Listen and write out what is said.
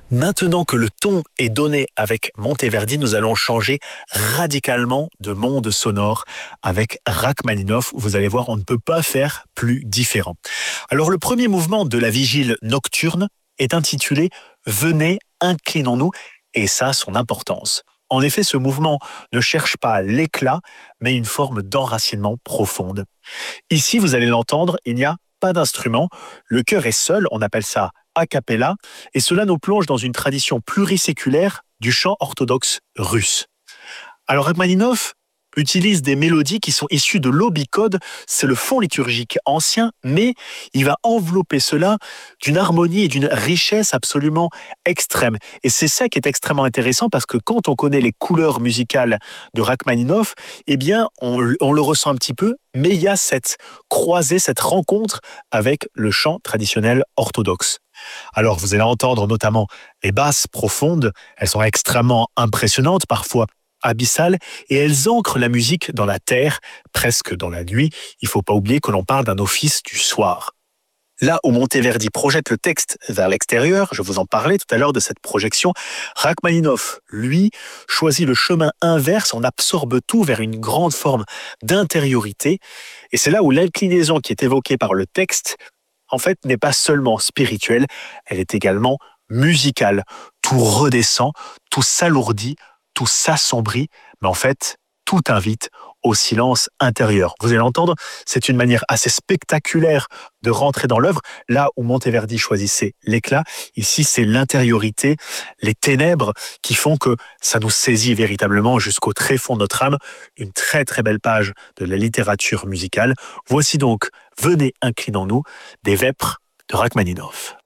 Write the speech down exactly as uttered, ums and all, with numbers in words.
Maintenant que le ton est donné avec Monteverdi, nous allons changer radicalement de monde sonore avec Rachmaninoff. Vous allez voir, on ne peut pas faire plus différent. Alors le premier mouvement de la vigile nocturne est intitulé « Venez, inclinons-nous » et ça a son importance. En effet, ce mouvement ne cherche pas l'éclat, mais une forme d'enracinement profonde. Ici, vous allez l'entendre, il n'y a pas d'instrument. Le chœur est seul, on appelle ça a cappella, et cela nous plonge dans une tradition pluriséculaire du chant orthodoxe russe. Alors Rachmaninoff utilise des mélodies qui sont issues de l'obicode, c'est le fond liturgique ancien, mais il va envelopper cela d'une harmonie et d'une richesse absolument extrême. Et c'est ça qui est extrêmement intéressant parce que quand on connaît les couleurs musicales de Rachmaninoff, eh bien, on, on le ressent un petit peu, mais il y a cette croisée, cette rencontre avec le chant traditionnel orthodoxe. Alors, vous allez entendre notamment les basses profondes, elles sont extrêmement impressionnantes, parfois abyssales, et elles ancrent la musique dans la terre, presque dans la nuit. Il ne faut pas oublier que l'on parle d'un office du soir. Là où Monteverdi projette le texte vers l'extérieur, je vous en parlais tout à l'heure de cette projection, Rachmaninoff, lui, choisit le chemin inverse, on absorbe tout vers une grande forme d'intériorité, et c'est là où l'inclinaison qui est évoquée par le texte en fait, n'est pas seulement spirituelle, elle est également musicale. Tout redescend, tout s'alourdit, tout s'assombrit, mais en fait, tout invite au silence intérieur. Vous allez l'entendre, c'est une manière assez spectaculaire de rentrer dans l'œuvre. Là où Monteverdi choisissait l'éclat, ici c'est l'intériorité, les ténèbres qui font que ça nous saisit véritablement jusqu'au tréfonds de notre âme. Une très très belle page de la littérature musicale. Voici donc Venez, inclinons-nous, des Vêpres de Rachmaninoff.